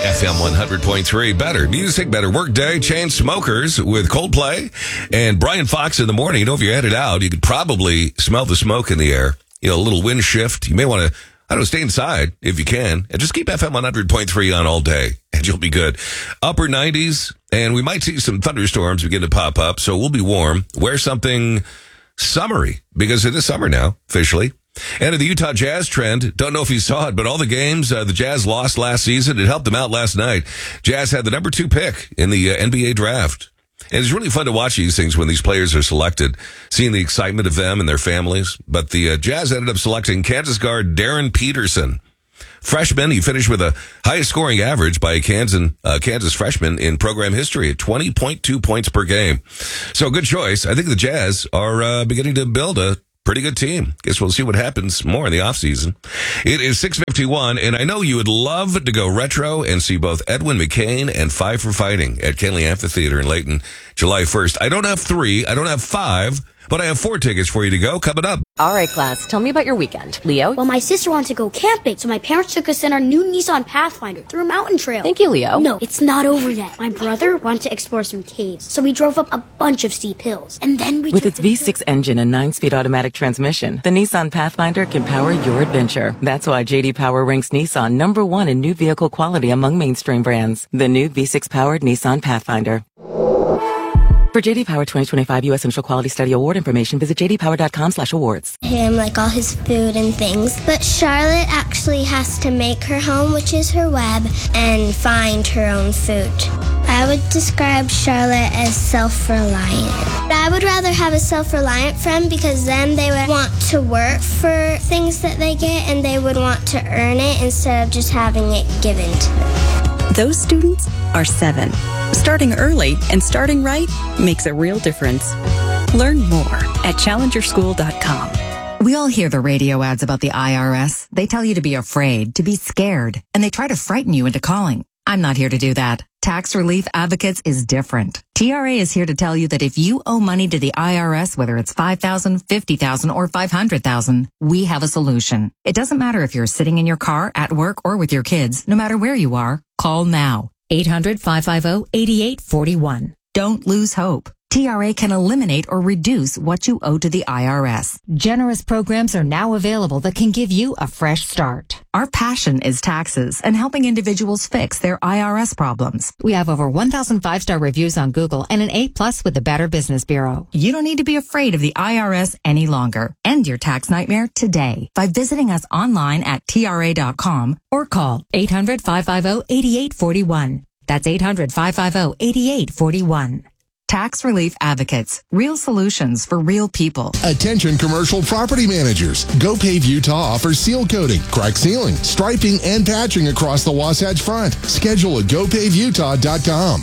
FM 100.3. Better music, better work day. Chainsmokers with Coldplay and Brian Fox in the morning. You know, if you're headed out, you could probably smell the smoke in the air. You know, a little wind shift. You may want to, stay inside if you can. And just keep FM 100.3 on all day, and you'll be good. Upper 90s, and we might see some thunderstorms begin to pop up, so we'll be warm. Wear something summery, because it is summer now, officially. And in the Utah Jazz trend, don't know if you saw it, but all the games the Jazz lost last season, it helped them out last night. Jazz had the number 2 pick in the NBA draft. And it's really fun to watch these things when these players are selected, seeing the excitement of them and their families. But the Jazz ended up selecting Kansas guard Darren Peterson. Freshman, he finished with the highest scoring average by a Kansas freshman in program history at 20.2 points per game. So good choice. I think the Jazz are beginning to build a pretty good team. Guess we'll see what happens more in the offseason. It is 6:51, and I know you would love to go retro and see both Edwin McCain and Five for Fighting at Kenley Amphitheater in Layton, July 1st. I don't have 3, I don't have 5, but I have 4 tickets for you to go coming up. All right, class, tell me about your weekend. Leo? Well, my sister wanted to go camping, so my parents took us in our new Nissan Pathfinder through a mountain trail. Thank you, Leo. No, it's not over yet. My brother wanted to explore some caves, so we drove up a bunch of steep hills. And then we... With its V6 engine and 9-speed automatic transmission, the Nissan Pathfinder can power your adventure. That's why J.D. Power ranks Nissan number 1 in new vehicle quality among mainstream brands. The new V6-powered Nissan Pathfinder. For J.D. Power 2025 U.S. Central Quality Study Award information, visit jdpower.com/awards. Him, like all his food and things. But Charlotte actually has to make her home, which is her web, and find her own food. I would describe Charlotte as self-reliant. I would rather have a self-reliant friend because then they would want to work for things that they get and they would want to earn it instead of just having it given to them. Those students are 7. Starting early and starting right makes a real difference. Learn more at challengerschool.com. We all hear the radio ads about the IRS. They tell you to be afraid, to be scared, and they try to frighten you into calling. I'm not here to do that. Tax Relief Advocates is different. TRA is here to tell you that if you owe money to the IRS, whether it's $5,000, $50,000, or $500,000, we have a solution. It doesn't matter if you're sitting in your car, at work, or with your kids. No matter where you are, call now. 800-550-8841. Don't lose hope. TRA can eliminate or reduce what you owe to the IRS. Generous programs are now available that can give you a fresh start. Our passion is taxes and helping individuals fix their IRS problems. We have over 1,000 5-star reviews on Google and an A+ with the Better Business Bureau. You don't need to be afraid of the IRS any longer. End your tax nightmare today by visiting us online at TRA.com or call 800-550-8841. That's 800-550-8841. Tax Relief Advocates. Real solutions for real people. Attention commercial property managers. GoPave Utah offers seal coating, crack sealing, striping, and patching across the Wasatch Front. Schedule at GoPaveUtah.com.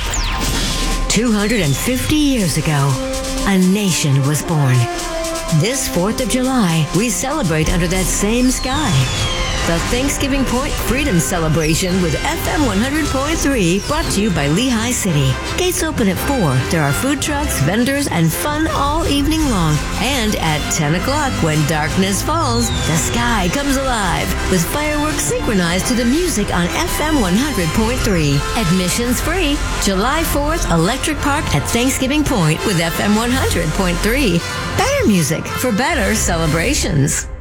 250 years ago, a nation was born. This 4th of July, we celebrate under that same sky. The Thanksgiving Point Freedom Celebration with FM 100.3, brought to you by Lehigh City. Gates open at 4. There are food trucks, vendors, and fun all evening long. And at 10 o'clock, when darkness falls, the sky comes alive with fireworks synchronized to the music on FM 100.3. Admissions free. July 4th, Electric Park at Thanksgiving Point with FM 100.3. Better music for better celebrations.